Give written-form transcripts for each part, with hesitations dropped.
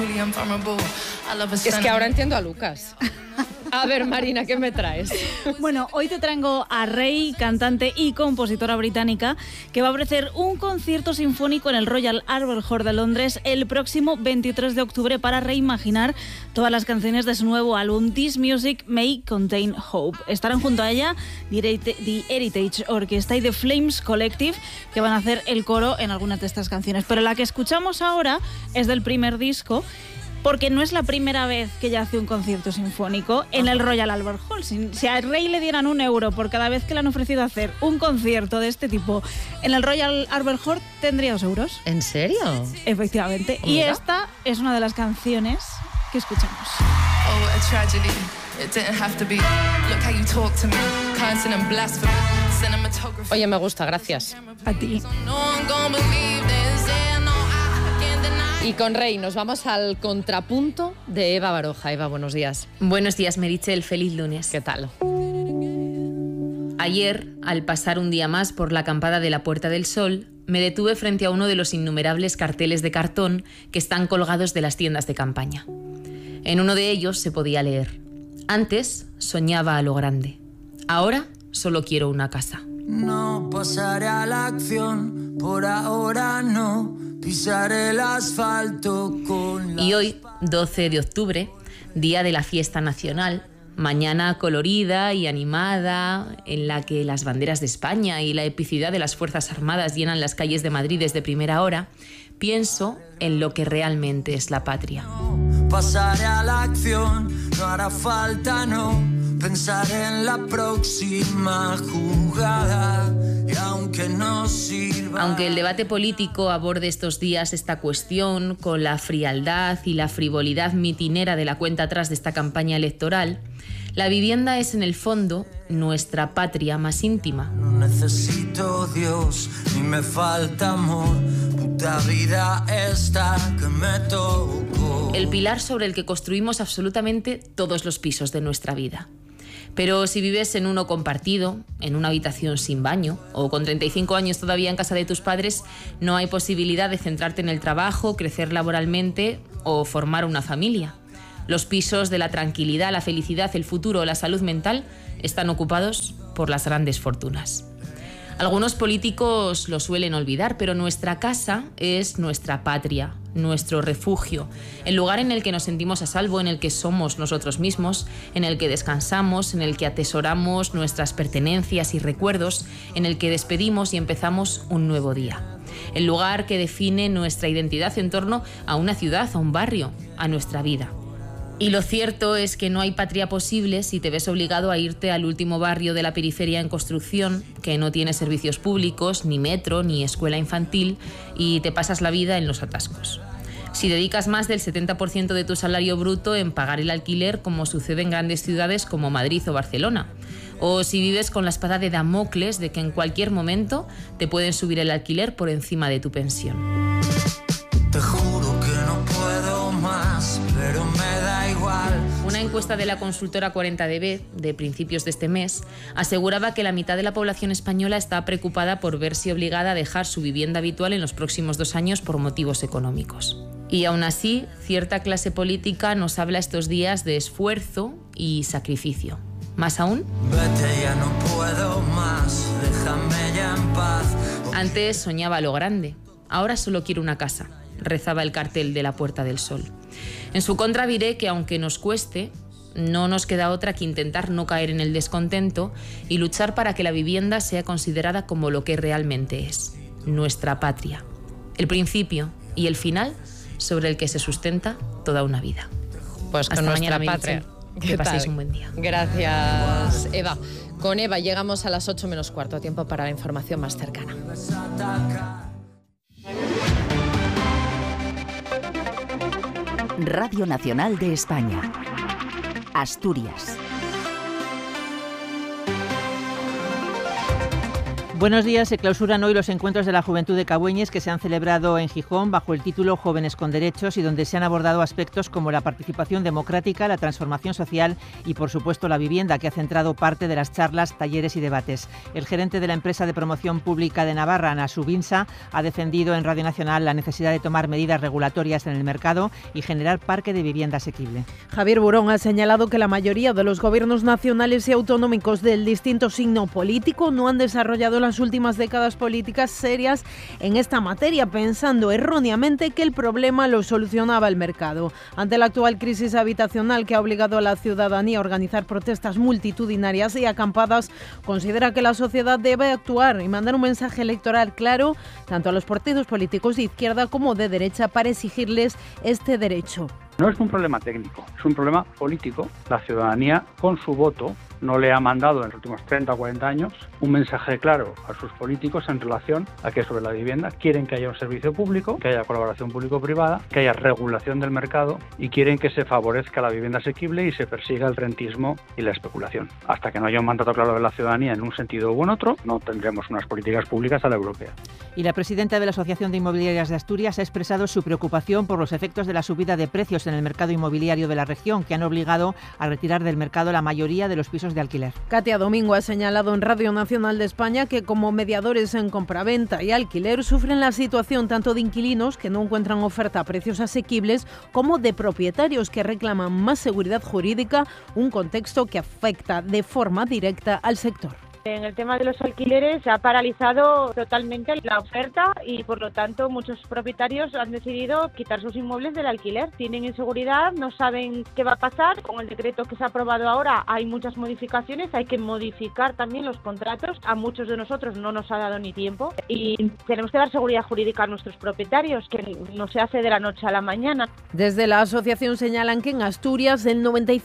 Es que ahora entiendo a Lucas. A ver, Marina, ¿qué me traes? Bueno, hoy te traigo a Rey, cantante y compositora británica, que va a ofrecer un concierto sinfónico en el Royal Albert Hall de Londres el próximo 23 de octubre para reimaginar todas las canciones de su nuevo álbum This Music May Contain Hope. Estarán junto a ella The Heritage Orchestra y The Flames Collective, que van a hacer el coro en algunas de estas canciones. Pero la que escuchamos ahora es del primer disco, porque no es la primera vez que ella hace un concierto sinfónico en el Royal Albert Hall. Si a Rey le dieran €1 por cada vez que le han ofrecido hacer un concierto de este tipo en el Royal Albert Hall, tendría €2. ¿En serio? Efectivamente. Mira. Y esta es una de las canciones que escuchamos. Oh, a tragedy. It didn't have to be. Look how you talk to me. Cursing and blasphemy. Cinematography. Oye, me gusta, gracias. A ti. No one gonna believe this. Yeah, no, I can't deny. Y con Rey nos vamos al contrapunto de Eva Baroja. Eva, buenos días. Buenos días, Meritxell. Feliz lunes. ¿Qué tal? Ayer, al pasar un día más por la acampada de la Puerta del Sol, me detuve frente a uno de los innumerables carteles de cartón que están colgados de las tiendas de campaña. En uno de ellos se podía leer: antes soñaba a lo grande, ahora solo quiero una casa. No pasaré a la acción, por ahora no pisaré el asfalto con la... Y hoy, 12 de octubre, día de la fiesta nacional, mañana colorida y animada, en la que las banderas de España y la epicidad de las Fuerzas Armadas llenan las calles de Madrid desde primera hora, pienso en lo que realmente es la patria. Pasaré a la acción, no hará falta, no pensaré en la próxima jugada. Y aunque no sirva... Aunque el debate político aborde estos días esta cuestión con la frialdad y la frivolidad mitinera de la cuenta atrás de esta campaña electoral, la vivienda es en el fondo nuestra patria más íntima. No necesito Dios, ni me falta amor, puta vida esta que me tocó. El pilar sobre el que construimos absolutamente todos los pisos de nuestra vida. Pero si vives en uno compartido, en una habitación sin baño, o con 35 años todavía en casa de tus padres, no hay posibilidad de centrarte en el trabajo, crecer laboralmente o formar una familia. Los pisos de la tranquilidad, la felicidad, el futuro o la salud mental están ocupados por las grandes fortunas. Algunos políticos lo suelen olvidar, pero nuestra casa es nuestra patria, nuestro refugio, el lugar en el que nos sentimos a salvo, en el que somos nosotros mismos, en el que descansamos, en el que atesoramos nuestras pertenencias y recuerdos, en el que despedimos y empezamos un nuevo día. El lugar que define nuestra identidad en torno a una ciudad, a un barrio, a nuestra vida. Y lo cierto es que no hay patria posible si te ves obligado a irte al último barrio de la periferia en construcción, que no tiene servicios públicos, ni metro, ni escuela infantil, y te pasas la vida en los atascos. Si dedicas más del 70% de tu salario bruto en pagar el alquiler, como sucede en grandes ciudades como Madrid o Barcelona. O si vives con la espada de Damocles de que en cualquier momento te pueden subir el alquiler por encima de tu pensión. Te juro que no puedo más, pero me da igual. Una encuesta de la consultora 40DB de principios de este mes aseguraba que la mitad de la población española está preocupada por verse obligada a dejar su vivienda habitual en los próximos 2 años por motivos económicos. Y aún así, cierta clase política nos habla estos días de esfuerzo y sacrificio. ¿Más aún? Vete, ya no puedo más, déjame ya en paz. Antes soñaba a lo grande, ahora solo quiero una casa, rezaba el cartel de la Puerta del Sol. En su contra diré que aunque nos cueste, no nos queda otra que intentar no caer en el descontento y luchar para que la vivienda sea considerada como lo que realmente es, nuestra patria. El principio y el final sobre el que se sustenta toda una vida. Pues con Hasta nuestra mañana, patria. Que paséis un buen día. Gracias, Eva. Con Eva llegamos a las 8 menos cuarto, tiempo para la información más cercana. Radio Nacional de España. Asturias. Buenos días. Se clausuran hoy los encuentros de la Juventud de Cabueñes que se han celebrado en Gijón bajo el título Jóvenes con Derechos y donde se han abordado aspectos como la participación democrática, la transformación social y, por supuesto, la vivienda, que ha centrado parte de las charlas, talleres y debates. El gerente de la empresa de promoción pública de Navarra, Ana Subinsa, ha defendido en Radio Nacional la necesidad de tomar medidas regulatorias en el mercado y generar parque de vivienda asequible. Javier Burón ha señalado que la mayoría de los gobiernos nacionales y autonómicos del distinto signo político no han desarrollado las últimas décadas políticas serias en esta materia, pensando erróneamente que el problema lo solucionaba el mercado. Ante la actual crisis habitacional que ha obligado a la ciudadanía a organizar protestas multitudinarias y acampadas, considera que la sociedad debe actuar y mandar un mensaje electoral claro tanto a los partidos políticos de izquierda como de derecha para exigirles este derecho. No es un problema técnico, es un problema político. La ciudadanía, con su voto, no le ha mandado en los últimos 30 o 40 años un mensaje claro a sus políticos en relación a que sobre la vivienda quieren que haya un servicio público, que haya colaboración público-privada, que haya regulación del mercado y quieren que se favorezca la vivienda asequible y se persiga el rentismo y la especulación. Hasta que no haya un mandato claro de la ciudadanía en un sentido u en otro, no tendremos unas políticas públicas a la europea. Y la presidenta de la Asociación de Inmobiliarias de Asturias ha expresado su preocupación por los efectos de la subida de precios en el mercado inmobiliario de la región, que han obligado a retirar del mercado la mayoría de los pisos de alquiler. Katia Domingo ha señalado en Radio Nacional de España que como mediadores en compraventa y alquiler sufren la situación tanto de inquilinos que no encuentran oferta a precios asequibles como de propietarios que reclaman más seguridad jurídica, un contexto que afecta de forma directa al sector. En el tema de los alquileres se ha paralizado totalmente la oferta y por lo tanto muchos propietarios han decidido quitar sus inmuebles del alquiler. Tienen inseguridad, no saben qué va a pasar. Con el decreto que se ha aprobado ahora hay muchas modificaciones, hay que modificar también los contratos. A muchos de nosotros no nos ha dado ni tiempo y tenemos que dar seguridad jurídica a nuestros propietarios, que no se hace de la noche a la mañana. Desde la asociación señalan que en Asturias el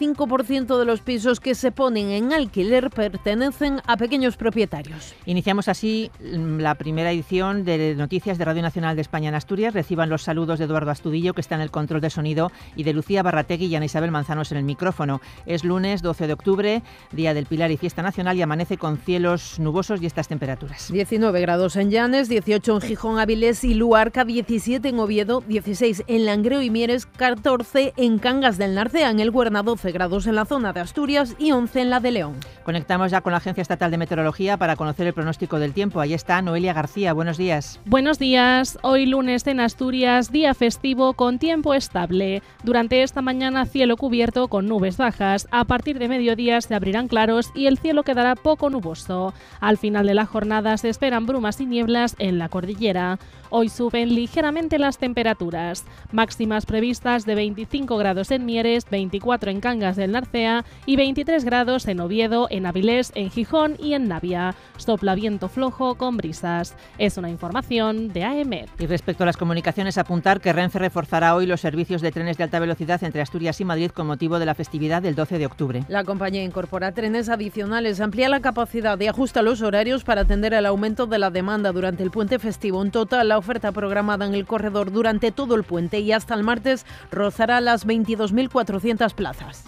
95% de los pisos que se ponen en alquiler pertenecen a pequeños propietarios. Iniciamos así la primera edición de Noticias de Radio Nacional de España en Asturias. Reciban los saludos de Eduardo Astudillo, que está en el control de sonido, y de Lucía Barrategui y Ana Isabel Manzanos en el micrófono. Es lunes 12 de octubre, Día del Pilar y Fiesta Nacional, y amanece con cielos nubosos y estas temperaturas. 19 grados en Llanes, 18 en Gijón, Avilés y Luarca, 17 en Oviedo, 16 en Langreo y Mieres, 14 en Cangas del Narcea, en el Huerna, 12 grados en la zona de Asturias y 11 en la de León. Conectamos ya con la Agencia Estatal de Meteorología para conocer el pronóstico del tiempo. Ahí está Noelia García. Buenos días. Buenos días. Hoy lunes en Asturias, día festivo con tiempo estable. Durante esta mañana cielo cubierto con nubes bajas. A partir de mediodía se abrirán claros y el cielo quedará poco nuboso. Al final de la jornada se esperan brumas y nieblas en la cordillera. Hoy suben ligeramente las temperaturas. Máximas previstas de 25 grados en Mieres, 24 en Cangas del Narcea y 23 grados en Oviedo, en Avilés, en Gijón y en Navia. Sopla viento flojo con brisas. Es una información de AEMET. Y respecto a las comunicaciones, apuntar que Renfe reforzará hoy los servicios de trenes de alta velocidad entre Asturias y Madrid con motivo de la festividad del 12 de octubre. La compañía incorpora trenes adicionales, amplía la capacidad y ajusta los horarios para atender al aumento de la demanda durante el puente festivo. En total, la oferta programada en el corredor durante todo el puente y hasta el martes rozará las 22.400 plazas.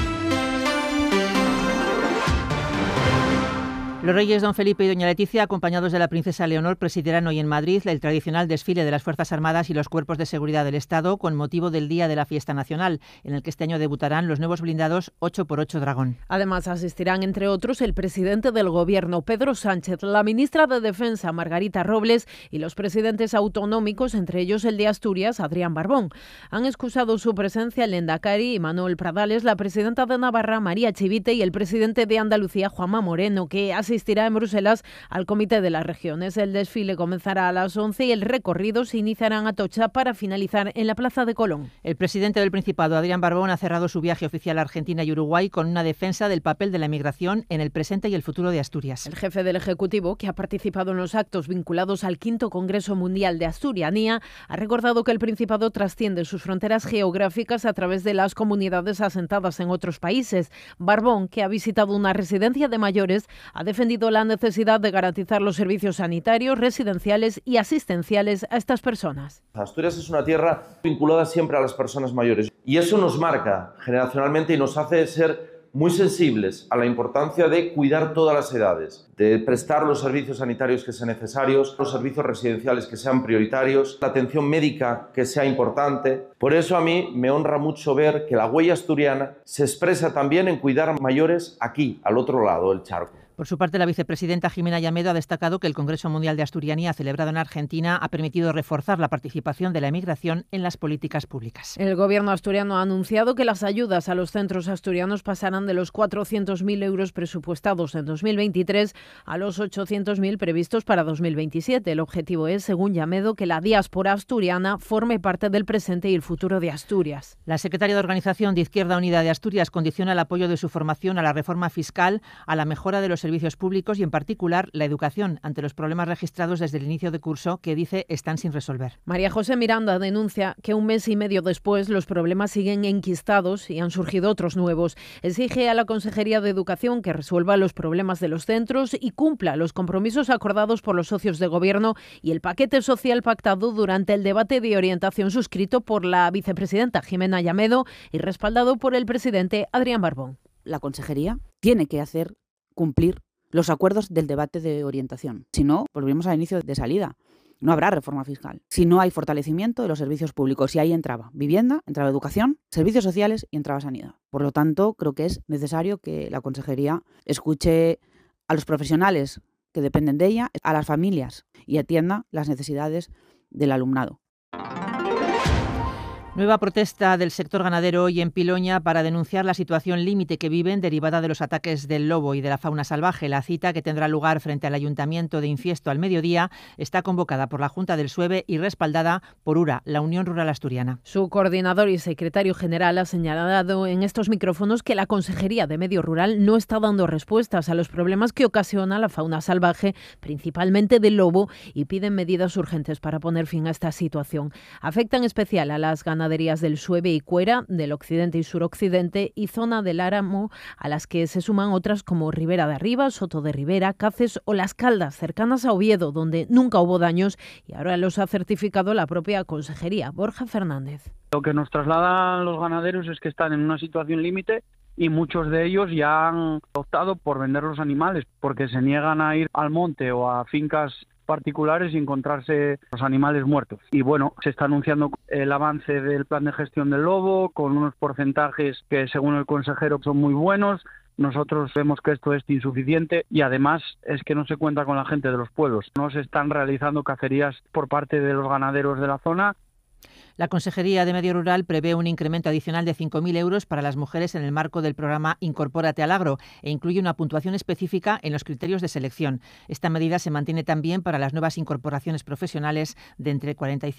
Los reyes don Felipe y doña Leticia, acompañados de la princesa Leonor, presidirán hoy en Madrid el tradicional desfile de las Fuerzas Armadas y los cuerpos de seguridad del Estado con motivo del Día de la Fiesta Nacional, en el que este año debutarán los nuevos blindados 8x8 Dragón. Además asistirán, entre otros, el presidente del Gobierno, Pedro Sánchez, la ministra de Defensa, Margarita Robles, y los presidentes autonómicos, entre ellos el de Asturias, Adrián Barbón. Han excusado su presencia el lehendakari Manuel Pradales, la presidenta de Navarra, María Chivite, y el presidente de Andalucía, Juanma Moreno, que asistirá en Bruselas al Comité de las Regiones. El desfile comenzará a las 11 y el recorrido se iniciará en Atocha para finalizar en la Plaza de Colón. El presidente del Principado, Adrián Barbón, ha cerrado su viaje oficial a Argentina y Uruguay con una defensa del papel de la emigración en el presente y el futuro de Asturias. El jefe del Ejecutivo, que ha participado en los actos vinculados al 5º Congreso Mundial de Asturianía, ha recordado que el Principado trasciende sus fronteras geográficas a través de las comunidades asentadas en otros países. Barbón, que ha visitado una residencia de mayores, ha defendido la necesidad de garantizar los servicios sanitarios, residenciales y asistenciales a estas personas. Asturias es una tierra vinculada siempre a las personas mayores y eso nos marca generacionalmente y nos hace ser muy sensibles a la importancia de cuidar todas las edades, de prestar los servicios sanitarios que sean necesarios, los servicios residenciales que sean prioritarios, la atención médica que sea importante. Por eso a mí me honra mucho ver que la huella asturiana se expresa también en cuidar a mayores aquí, al otro lado del charco. Por su parte, la vicepresidenta Jimena Llamedo ha destacado que el Congreso Mundial de Asturianía celebrado en Argentina ha permitido reforzar la participación de la emigración en las políticas públicas. El gobierno asturiano ha anunciado que las ayudas a los centros asturianos pasarán de los 400.000 euros presupuestados en 2023 a los 800.000 previstos para 2027. El objetivo es, según Llamedo, que la diáspora asturiana forme parte del presente y el futuro de Asturias. La secretaria de Organización de Izquierda Unida de Asturias condiciona el apoyo de su formación a la reforma fiscal, a la mejora de los servicios públicos y, en particular, la educación, ante los problemas registrados desde el inicio de curso que, dice, están sin resolver. María José Miranda denuncia que un mes y medio después los problemas siguen enquistados y han surgido otros nuevos. Exige a la Consejería de Educación que resuelva los problemas de los centros y cumpla los compromisos acordados por los socios de Gobierno y el paquete social pactado durante el debate de orientación suscrito por la vicepresidenta Jimena Llamedo y respaldado por el presidente Adrián Barbón. La Consejería tiene que hacer cumplir los acuerdos del debate de orientación. Si no, volvemos al inicio de salida. No habrá reforma fiscal. Si no hay fortalecimiento de los servicios públicos, y ahí entraba vivienda, entraba educación, servicios sociales y entraba sanidad. Por lo tanto, creo que es necesario que la Consejería escuche a los profesionales que dependen de ella, a las familias y atienda las necesidades del alumnado. Nueva protesta del sector ganadero hoy en Piloña para denunciar la situación límite que viven derivada de los ataques del lobo y de la fauna salvaje. La cita, que tendrá lugar frente al Ayuntamiento de Infiesto al mediodía, está convocada por la Junta del Sueve y respaldada por URA, la Unión Rural Asturiana. Su coordinador y secretario general ha señalado en estos micrófonos que la Consejería de Medio Rural no está dando respuestas a los problemas que ocasiona la fauna salvaje, principalmente del lobo, y piden medidas urgentes para poner fin a esta situación. Afecta en especial a las ganaderías del Sueve y Cuera, del occidente y suroccidente y zona del Áramo, a las que se suman otras como Ribera de Arriba, Soto de Ribera, Caces o Las Caldas, cercanas a Oviedo, donde nunca hubo daños y ahora los ha certificado la propia Consejería. Borja Fernández. Lo que nos trasladan los ganaderos es que están en una situación límite y muchos de ellos ya han optado por vender los animales porque se niegan a ir al monte o a fincas particulares y encontrarse los animales muertos. Y bueno, se está anunciando el avance del plan de gestión del lobo con unos porcentajes que, según el consejero, son muy buenos. Nosotros vemos que esto es insuficiente y además es que no se cuenta con la gente de los pueblos. No se están realizando cacerías por parte de los ganaderos de la zona. La Consejería de Medio Rural prevé un incremento adicional de 5.000 euros para las mujeres en el marco del programa Incorpórate al Agro e incluye una puntuación específica en los criterios de selección. Esta medida se mantiene también para las nuevas incorporaciones profesionales de entre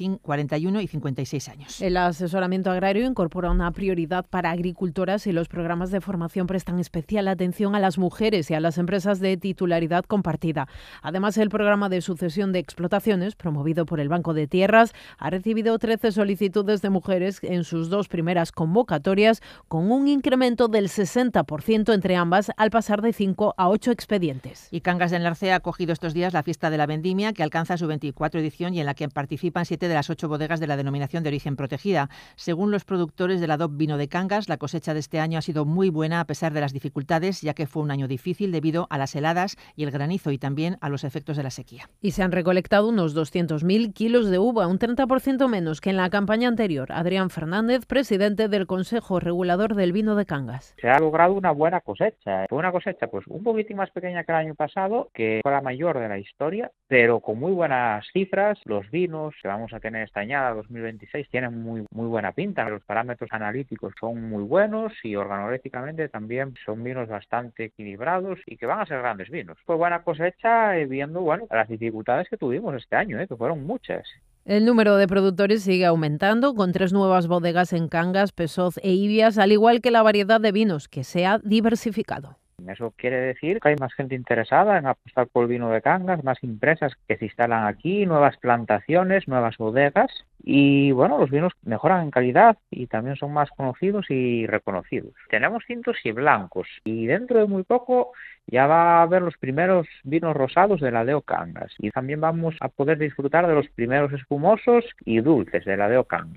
41 y 56 años. El asesoramiento agrario incorpora una prioridad para agricultoras y los programas de formación prestan especial atención a las mujeres y a las empresas de titularidad compartida. Además, el programa de sucesión de explotaciones, promovido por el Banco de Tierras, ha recibido 13 solicitudes de mujeres en sus dos primeras convocatorias, con un incremento del 60% entre ambas, al pasar de 5 a 8 expedientes. Y Cangas de Enlace ha acogido estos días la fiesta de la vendimia, que alcanza su 24 edición y en la que participan 7 de las 8 bodegas de la denominación de origen protegida. Según los productores de la DOP Vino de Cangas, la cosecha de este año ha sido muy buena a pesar de las dificultades, ya que fue un año difícil debido a las heladas y el granizo y también a los efectos de la sequía. Y se han recolectado unos 200.000 kilos de uva, un 30% menos que en la campaña anterior. Adrián Fernández, presidente del Consejo Regulador del Vino de Cangas. Se ha logrado una buena cosecha. Fue una cosecha pues un poquitín más pequeña que el año pasado, que fue la mayor de la historia, pero con muy buenas cifras. Los vinos que vamos a tener esta añada 2026 tienen muy buena pinta. Los parámetros analíticos son muy buenos y organolépticamente también son vinos bastante equilibrados y que van a ser grandes vinos. Fue buena cosecha viendo las dificultades que tuvimos este año, que fueron muchas. El número de productores sigue aumentando, con 3 nuevas bodegas en Cangas, Pesoz e Ibias, al igual que la variedad de vinos, que se ha diversificado. Eso quiere decir que hay más gente interesada en apostar por el vino de Cangas, más empresas que se instalan aquí, nuevas plantaciones, nuevas bodegas y los vinos mejoran en calidad y también son más conocidos y reconocidos. Tenemos tintos y blancos y dentro de muy poco ya va a haber los primeros vinos rosados de la DEO Cangas y también vamos a poder disfrutar de los primeros espumosos y dulces de la DEO Cangas.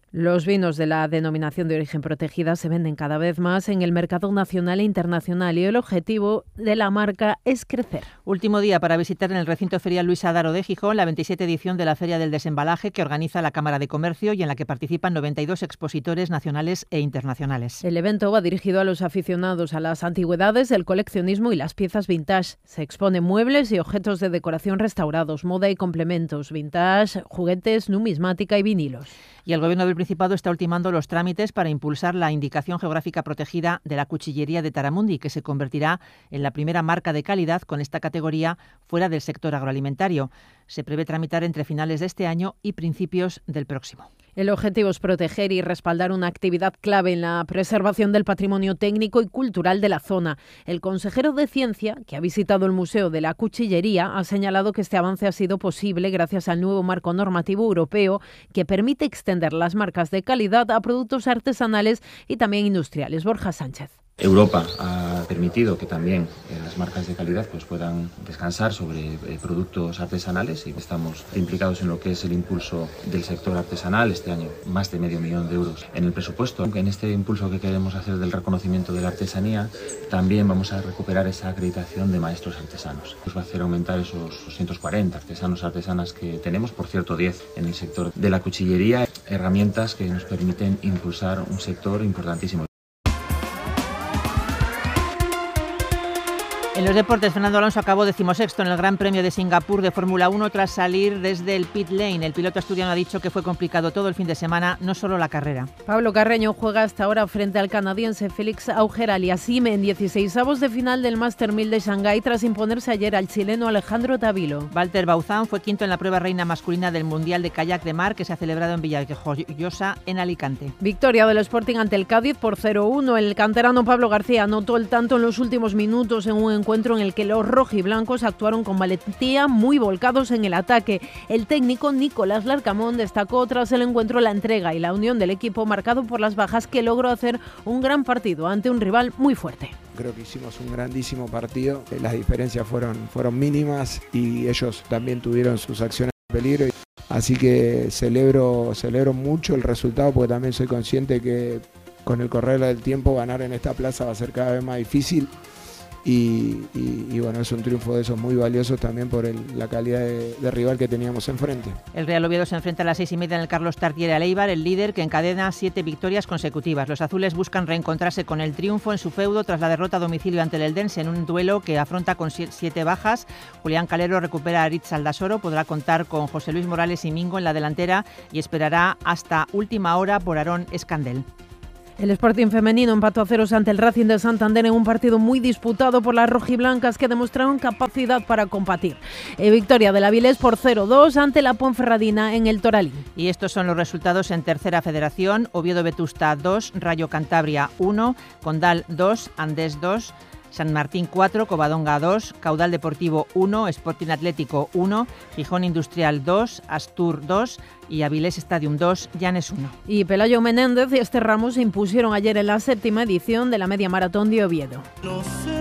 Los vinos de la denominación de origen protegida se venden cada vez más en el mercado nacional e internacional y el objetivo de la marca es crecer. Último día para visitar en el recinto ferial Luis Adaro de Gijón la 27 edición de la Feria del Desembalaje que organiza la Cámara de Comercio y en la que participan 92 expositores nacionales e internacionales. El evento va dirigido a los aficionados a las antigüedades, el coleccionismo y las piezas vintage. Se exponen muebles y objetos de decoración restaurados, moda y complementos, vintage, juguetes, numismática y vinilos. Y el Gobierno del Principado está ultimando los trámites para impulsar la indicación geográfica protegida de la cuchillería de Taramundi, que se convertirá en la primera marca de calidad con esta categoría fuera del sector agroalimentario. Se prevé tramitar entre finales de este año y principios del próximo. El objetivo es proteger y respaldar una actividad clave en la preservación del patrimonio técnico y cultural de la zona. El consejero de Ciencia, que ha visitado el Museo de la Cuchillería, ha señalado que este avance ha sido posible gracias al nuevo marco normativo europeo que permite extender las marcas de calidad a productos artesanales y también industriales. Borja Sánchez. Europa ha permitido que también las marcas de calidad pues puedan descansar sobre productos artesanales y estamos implicados en lo que es el impulso del sector artesanal. Este año más de €500.000 en el presupuesto. En este impulso que queremos hacer del reconocimiento de la artesanía también vamos a recuperar esa acreditación de maestros artesanos. Nos va a hacer aumentar esos 240 artesanas que tenemos, por cierto 10 en el sector de la cuchillería, herramientas que nos permiten impulsar un sector importantísimo. En los deportes, Fernando Alonso acabó 16º en el Gran Premio de Singapur de Fórmula 1 tras salir desde el pit lane. El piloto asturiano ha dicho que fue complicado todo el fin de semana, no solo la carrera. Pablo Carreño juega hasta ahora frente al canadiense Félix Auger-Aliassime en 16avos de final del Master 1000 de Shanghái tras imponerse ayer al chileno Alejandro Tavilo. Walter Bauzán fue quinto en la prueba reina masculina del Mundial de Kayak de Mar que se ha celebrado en Villajoyosa, en Alicante. Victoria del Sporting ante el Cádiz por 0-1. El canterano Pablo García anotó el tanto en los últimos minutos en un encuentro en el que los rojiblancos actuaron con valentía, muy volcados en el ataque. El técnico Nicolás Larcamón destacó tras el encuentro la entrega y la unión del equipo marcado por las bajas que logró hacer un gran partido ante un rival muy fuerte. Creo que hicimos un grandísimo partido, las diferencias fueron mínimas y ellos también tuvieron sus acciones de peligro. Así que celebro mucho el resultado porque también soy consciente que con el correr del tiempo ganar en esta plaza va a ser cada vez más difícil. Y bueno, es un triunfo de esos muy valiosos también por la calidad de rival que teníamos enfrente. El Real Oviedo se enfrenta a las 6:30 en el Carlos Tartiere al Eibar, el líder que encadena 7 victorias consecutivas. Los azules buscan reencontrarse con el triunfo en su feudo tras la derrota a domicilio ante el Eldense en un duelo que afronta con 7 bajas. Julián Calero recupera a Aritz Aldasoro, podrá contar con José Luis Morales y Mingo en la delantera y esperará hasta última hora por Aarón Escandel. El Sporting femenino empató a 0 ante el Racing de Santander en un partido muy disputado por las rojiblancas que demostraron capacidad para combatir. Victoria del Avilés por 0-2 ante la Ponferradina en el Toralín. Y estos son los resultados en Tercera Federación: Oviedo Vetusta 2, Rayo Cantabria 1, Condal 2, Andés 2, San Martín 4, Covadonga 2, Caudal Deportivo 1, Sporting Atlético 1, Gijón Industrial 2, Astur 2 y Avilés Stadium 2, Llanes 1. Y Pelayo Menéndez y Esther Ramos se impusieron ayer en la 7ª edición de la Media Maratón de Oviedo.